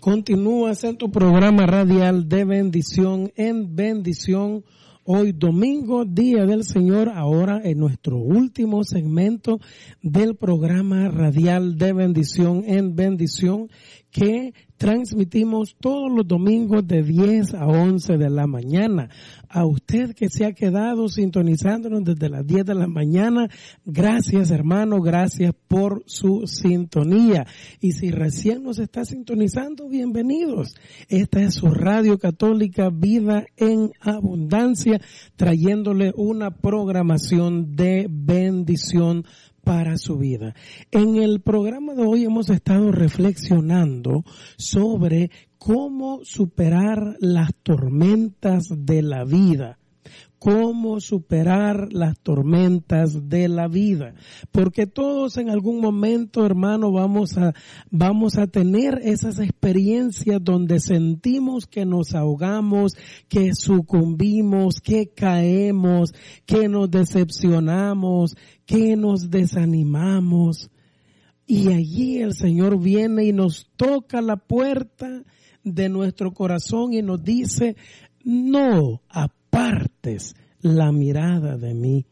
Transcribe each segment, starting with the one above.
Continúas en tu programa radial de bendición en bendición. Hoy domingo, Día del Señor, ahora en nuestro último segmento del programa radial de bendición en bendición que transmitimos todos los domingos de 10 a 11 de la mañana. A usted que se ha quedado sintonizándonos desde las 10 de la mañana, gracias hermano, gracias por su sintonía. Y si recién nos está sintonizando, bienvenidos. Esta es su Radio Católica Vida en Abundancia, trayéndole una programación de bendición para su vida. En el programa de hoy hemos estado reflexionando sobre cómo superar las tormentas de la vida. Cómo superar las tormentas de la vida. Porque todos en algún momento, hermano, vamos a tener esas experiencias donde sentimos que nos ahogamos, que sucumbimos, que caemos, que nos decepcionamos, que nos desanimamos. Y allí el Señor viene y nos toca la puerta de nuestro corazón y nos dice, no apartes la mirada de mí.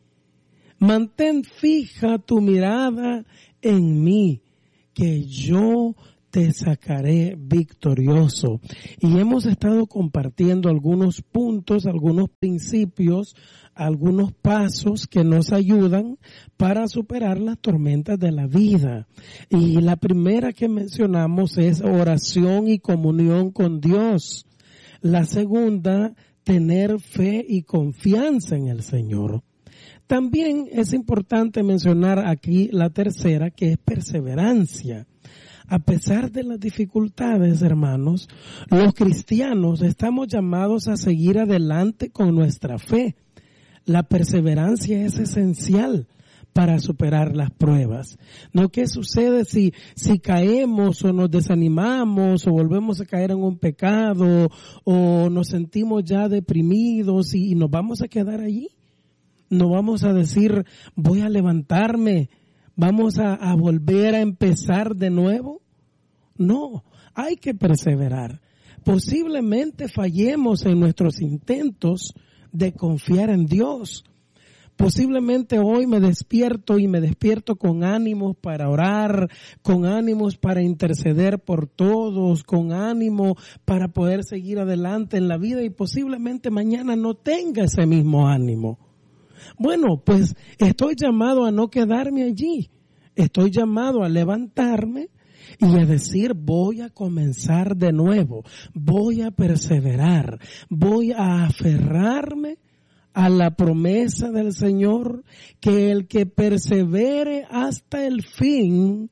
Mantén fija tu mirada en mí, que yo te sacaré victorioso. Y hemos estado compartiendo algunos puntos, algunos principios, algunos pasos que nos ayudan para superar las tormentas de la vida. Y la primera que mencionamos es oración y comunión con Dios. La segunda, tener fe y confianza en el Señor. También es importante mencionar aquí la tercera, que es perseverancia. A pesar de las dificultades, hermanos, los cristianos estamos llamados a seguir adelante con nuestra fe. La perseverancia es esencial para superar las pruebas. ¿No? ¿Qué sucede si caemos o nos desanimamos o volvemos a caer en un pecado o nos sentimos ya deprimidos y nos vamos a quedar allí? ¿No vamos a decir, voy a levantarme, vamos a volver a empezar de nuevo? No, hay que perseverar. Posiblemente fallemos en nuestros intentos de confiar en Dios. Posiblemente hoy me despierto con ánimos para orar, con ánimos para interceder por todos, con ánimo para poder seguir adelante en la vida y posiblemente mañana no tenga ese mismo ánimo. Bueno, pues estoy llamado a no quedarme allí. Estoy llamado a levantarme y a decir, voy a comenzar de nuevo, voy a perseverar, voy a aferrarme a la promesa del Señor, que el que persevere hasta el fin,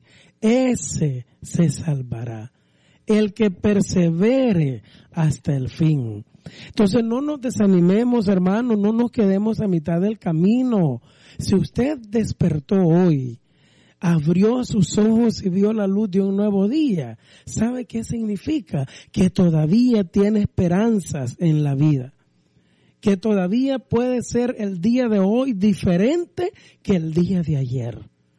ese se salvará. El que persevere hasta el fin. Entonces no nos desanimemos, hermanos, no nos quedemos a mitad del camino. Si usted despertó hoy, abrió sus ojos y vio la luz de un nuevo día, ¿sabe qué significa? Que todavía tiene esperanzas en la vida. Que todavía puede ser el día de hoy diferente que el día de ayer.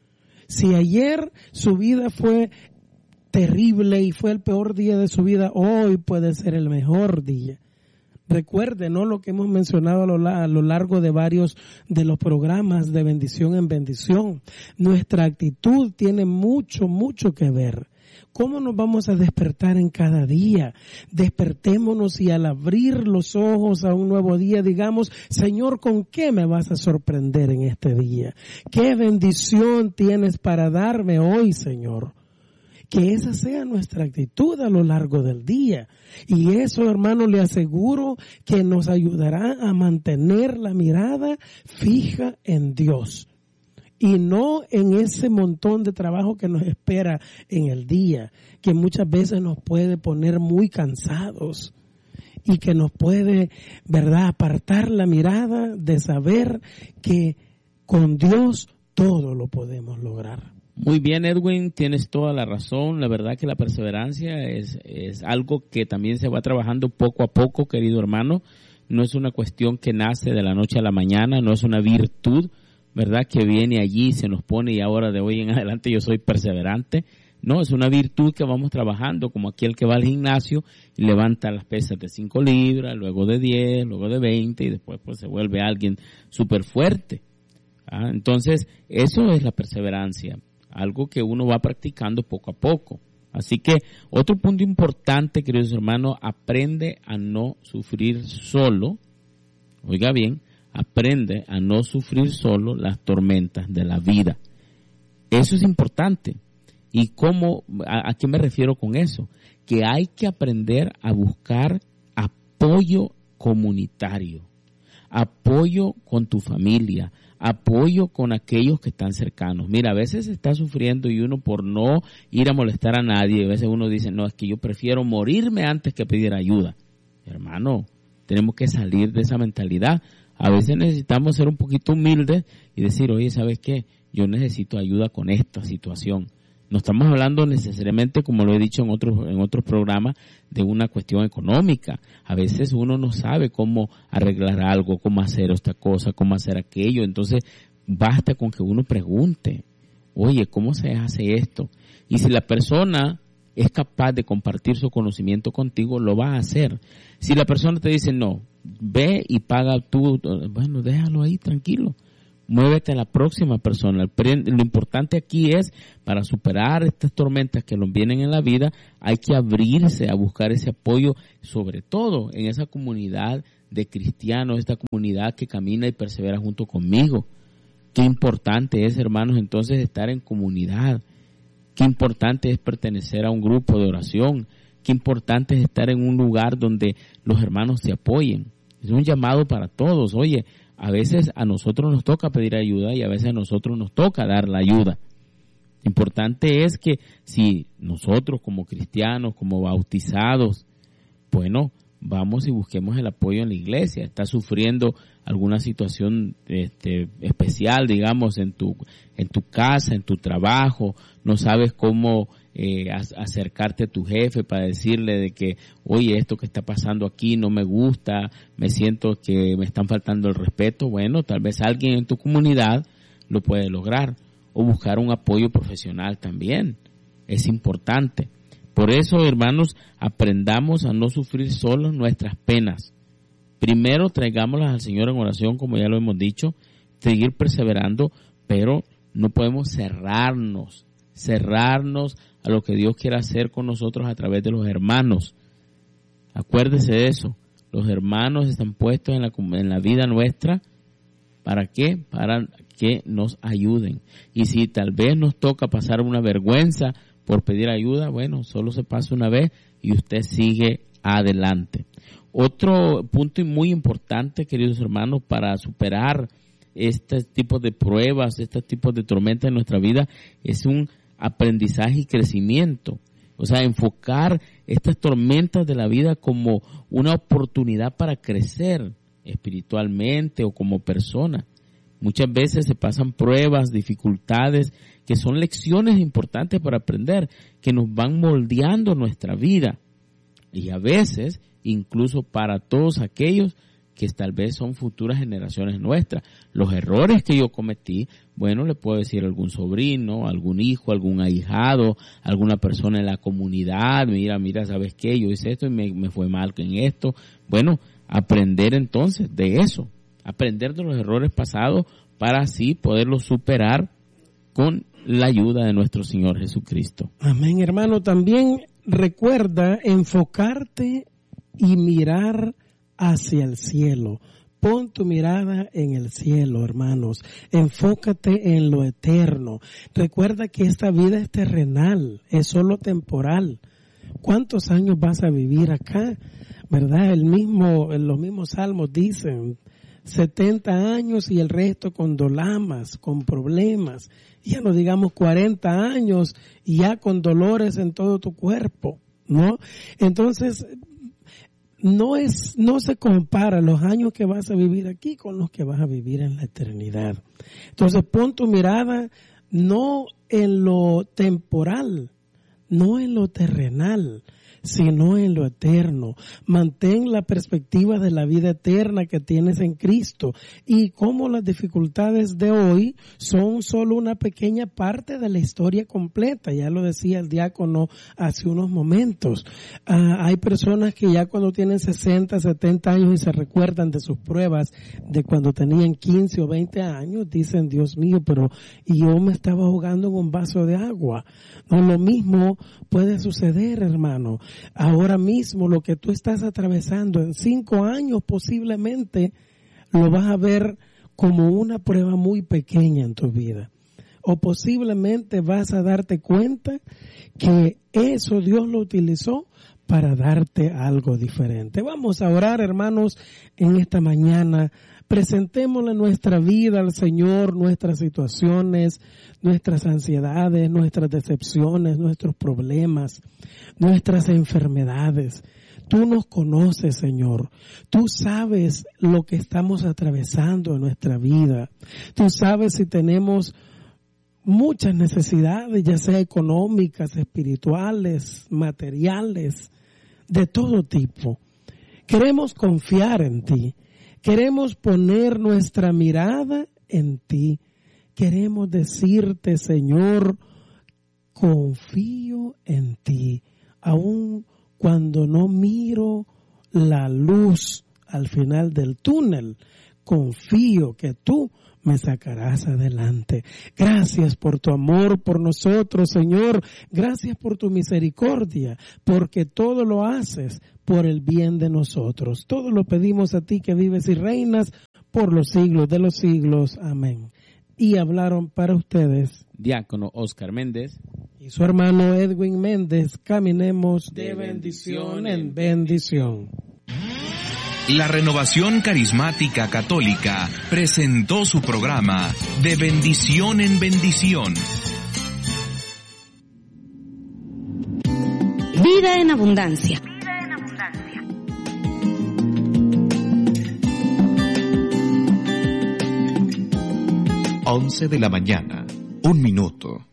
Si ayer su vida fue terrible y fue el peor día de su vida, hoy puede ser el mejor día. Recuerde, ¿no?, lo que hemos mencionado a lo largo de varios de los programas de bendición en bendición. Nuestra actitud tiene mucho que ver. ¿Cómo nos vamos a despertar en cada día? Despertémonos y al abrir los ojos a un nuevo día digamos, Señor, ¿con qué me vas a sorprender en este día? ¿Qué bendición tienes para darme hoy, Señor? Que esa sea nuestra actitud a lo largo del día. Y eso, hermano, le aseguro que nos ayudará a mantener la mirada fija en Dios. Y no en ese montón de trabajo que nos espera en el día, que muchas veces nos puede poner muy cansados y que nos puede, ¿verdad?, apartar la mirada de saber que con Dios todo lo podemos lograr. Muy bien, Edwin, tienes toda la razón. La verdad que la perseverancia es algo que también se va trabajando poco a poco, querido hermano. No es una cuestión que nace de la noche a la mañana, no es una virtud, ¿verdad?, que viene allí, se nos pone y ahora de hoy en adelante yo soy perseverante. No, es una virtud que vamos trabajando, como aquel que va al gimnasio y levanta las pesas de 5 libras, luego de 10, luego de 20 y después pues se vuelve alguien súper fuerte. Entonces, eso es la perseverancia, algo que uno va practicando poco a poco. Así que, otro punto importante, queridos hermanos, aprende a no sufrir solo, oiga bien, aprende a no sufrir solo las tormentas de la vida. Eso es importante. ¿Y cómo, a qué me refiero con eso? Que hay que aprender a buscar apoyo comunitario, apoyo con tu familia, apoyo con aquellos que están cercanos. Mira, a veces se está sufriendo y uno por no ir a molestar a nadie, a veces uno dice, no, es que yo prefiero morirme antes que pedir ayuda. Hermano, tenemos que salir de esa mentalidad. A veces necesitamos ser un poquito humildes y decir, oye, ¿sabes qué? Yo necesito ayuda con esta situación. No estamos hablando necesariamente, como lo he dicho en otros programas, de una cuestión económica. A veces uno no sabe cómo arreglar algo, cómo hacer esta cosa, cómo hacer aquello. Entonces, basta con que uno pregunte, oye, ¿cómo se hace esto? Y si la persona es capaz de compartir su conocimiento contigo, lo va a hacer. Si la persona te dice, no, ve y paga tú, bueno, déjalo ahí tranquilo. Muévete a la próxima persona. Lo importante aquí es, para superar estas tormentas que nos vienen en la vida, hay que abrirse a buscar ese apoyo, sobre todo en esa comunidad de cristianos, esta comunidad que camina y persevera junto conmigo. Qué importante es, hermanos, entonces estar en comunidad. Qué importante es pertenecer a un grupo de oración. Qué importante es estar en un lugar donde los hermanos se apoyen. Es un llamado para todos. Oye, a veces a nosotros nos toca pedir ayuda y a veces a nosotros nos toca dar la ayuda. Importante es que si nosotros como cristianos, como bautizados, bueno, vamos y busquemos el apoyo en la iglesia. Estás sufriendo alguna situación especial, digamos, en tu casa, en tu trabajo, no sabes cómo acercarte a tu jefe para decirle de que, oye, esto que está pasando aquí no me gusta, me siento que me están faltando el respeto. Bueno, tal vez alguien en tu comunidad lo puede lograr, o buscar un apoyo profesional también. Es importante. Por eso, hermanos, aprendamos a no sufrir solos nuestras penas. Primero traigámoslas al Señor en oración, como ya lo hemos dicho, seguir perseverando, pero no podemos cerrarnos a lo que Dios quiere hacer con nosotros a través de los hermanos. Acuérdese de eso. Los hermanos están puestos en la vida nuestra. ¿Para qué? Para que nos ayuden. Y si tal vez nos toca pasar una vergüenza por pedir ayuda, bueno, solo se pasa una vez y usted sigue adelante. Otro punto muy importante, queridos hermanos, para superar este tipo de pruebas, este tipo de tormentas en nuestra vida, es un aprendizaje y crecimiento. O sea, enfocar estas tormentas de la vida como una oportunidad para crecer espiritualmente o como persona. Muchas veces se pasan pruebas, dificultades, que son lecciones importantes para aprender, que nos van moldeando nuestra vida. Y a veces, incluso para todos aquellos que tal vez son futuras generaciones nuestras. Los errores que yo cometí, bueno, le puedo decir a algún sobrino, algún hijo, algún ahijado, alguna persona en la comunidad, mira, ¿sabes qué? Yo hice esto y me fue mal en esto. Bueno, aprender entonces de eso, aprender de los errores pasados para así poderlos superar con la ayuda de nuestro Señor Jesucristo. Amén, hermano. También recuerda enfocarte y mirar hacia el cielo. Pon tu mirada en el cielo, hermanos. Enfócate en lo eterno. Recuerda que esta vida es terrenal, es solo temporal. ¿Cuántos años vas a vivir acá? ¿Verdad? Los mismos salmos dicen 70 años y el resto con dolamas, con problemas. Ya no digamos 40 años y ya con dolores en todo tu cuerpo, ¿no? Entonces, no se compara los años que vas a vivir aquí con los que vas a vivir en la eternidad. Entonces, pon tu mirada no en lo temporal, no en lo terrenal, sino en lo eterno. Mantén la perspectiva de la vida eterna que tienes en Cristo, y como las dificultades de hoy son solo una pequeña parte de la historia completa. Ya lo decía el diácono hace unos momentos. Hay personas que ya cuando tienen 60, 70 años y se recuerdan de sus pruebas de cuando tenían 15 o 20 años, dicen, Dios mío, pero y yo me estaba ahogando en un vaso de agua. No, lo mismo puede suceder, hermano. Ahora mismo lo que tú estás atravesando en 5 años posiblemente lo vas a ver como una prueba muy pequeña en tu vida. O posiblemente vas a darte cuenta que eso Dios lo utilizó para darte algo diferente. Vamos a orar, hermanos, en esta mañana. Presentémosle nuestra vida al Señor, nuestras situaciones, nuestras ansiedades, nuestras decepciones, nuestros problemas, nuestras enfermedades. Tú nos conoces, Señor. Tú sabes lo que estamos atravesando en nuestra vida. Tú sabes si tenemos muchas necesidades, ya sea económicas, espirituales, materiales, de todo tipo. Queremos confiar en ti. Queremos poner nuestra mirada en ti. Queremos decirte, Señor, confío en ti, aun cuando no miro la luz al final del túnel. Confío que tú me sacarás adelante. Gracias por tu amor por nosotros, Señor. Gracias por tu misericordia, porque todo lo haces por el bien de nosotros. Todo lo pedimos a ti que vives y reinas por los siglos de los siglos. Amén. Y hablaron para ustedes diácono Oscar Méndez y su hermano Edwin Méndez. Caminemos de bendición en bendición. La Renovación Carismática Católica presentó su programa De Bendición en Bendición. Vida en abundancia. 11 de la mañana, 1 minuto.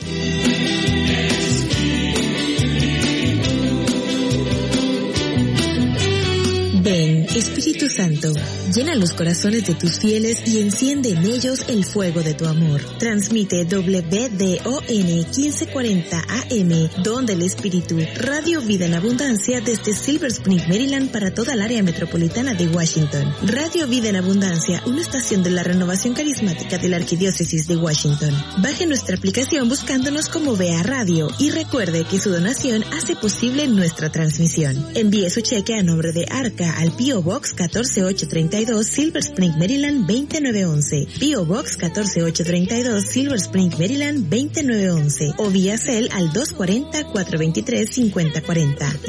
Ven, Espíritu Santo, llena los corazones de tus fieles y enciende en ellos el fuego de tu amor. Transmite WDON 1540 AM, Don del Espíritu, Radio Vida en Abundancia desde Silver Spring, Maryland, para toda el área metropolitana de Washington. Radio Vida en Abundancia, una estación de la Renovación Carismática de la Arquidiócesis de Washington. Baje nuestra aplicación buscándonos como Vea Radio y recuerde que su donación hace posible nuestra transmisión. Envíe su cheque a nombre de Arca al P.O. Box 14832, Silver Spring, Maryland 29911, P.O. Box 14832, Silver Spring, Maryland 29911, o vía Cel al 240-423-5040,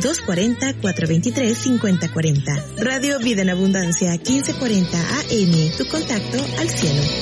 240-423-5040. Radio Vida en Abundancia 1540 AM, tu contacto al cielo.